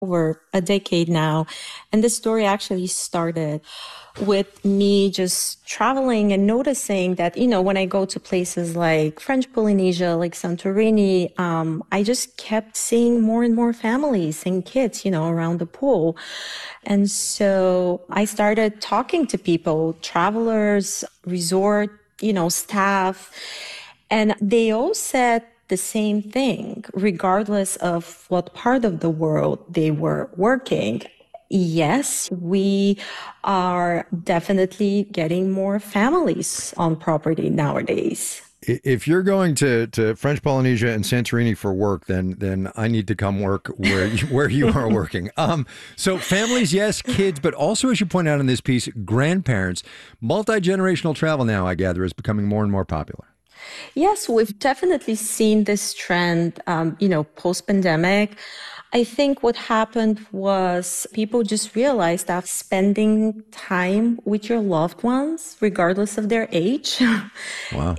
over a decade now. And this story actually started with me just traveling and noticing that, when I go to places like French Polynesia, like Santorini, I just kept seeing more and more families and kids, around the pool. And so I started talking to people, travelers, resort, staff, and they all said the same thing, regardless of what part of the world they were working. Yes, we are definitely getting more families on property nowadays. If you're going to French Polynesia and Santorini for work, then I need to come work where you are working. So families, yes, kids, but also, as you point out in this piece, grandparents. Multi-generational travel now, I gather, is becoming more and more popular. Yes, we've definitely seen this trend, post-pandemic. I think what happened was people just realized that spending time with your loved ones, regardless of their age, Wow.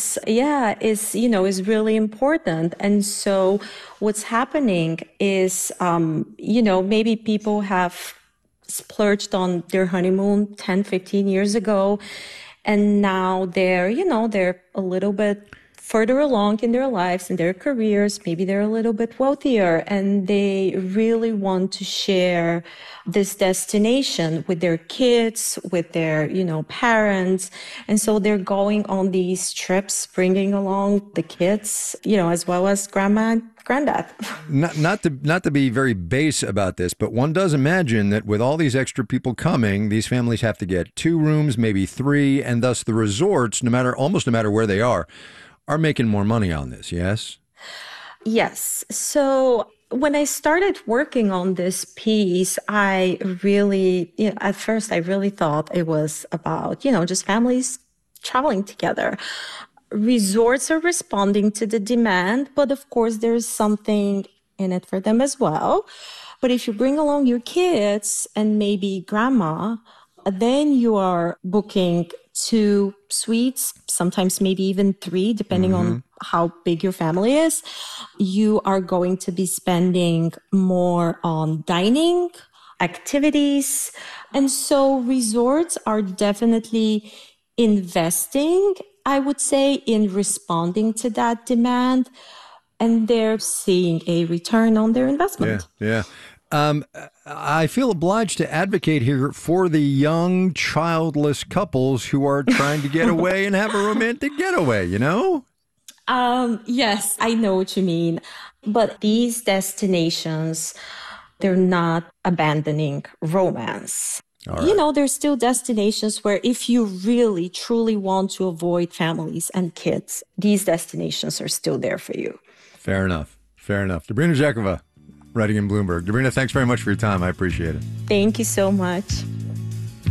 is really important. And so what's happening is, maybe people have splurged on their honeymoon 10, 15 years ago. And now they're a little bit further along in their lives and their careers. Maybe they're a little bit wealthier and they really want to share this destination with their kids, with their, parents. And so they're going on these trips, bringing along the kids, as well as grandma and granddad. Not to be very base about this, but one does imagine that with all these extra people coming, these families have to get 2 rooms, maybe 3, and thus the resorts, almost no matter where they are making more money on this. Yes. Yes. So when I started working on this piece, I really, at first, I really thought it was about, just families traveling together. Resorts are responding to the demand, but of course, there's something in it for them as well. But if you bring along your kids and maybe grandma, then you are booking 2 suites, sometimes maybe even 3, depending Mm-hmm. on how big your family is. You are going to be spending more on dining, activities. And so resorts are definitely investing, I would say, in responding to that demand. And they're seeing a return on their Yeah. investment. Yeah. Um, I feel obliged to advocate here for the young, childless couples who are trying to get away and have a romantic getaway, you know? Yes, I know what you mean. But these destinations, they're not abandoning romance. All right. There's still destinations where if you really, truly want to avoid families and kids, these destinations are still there for you. Fair enough. Fair enough. Dobrina Zekova, writing in Bloomberg. Dobrina, thanks very much for your time. I appreciate it. Thank you so much.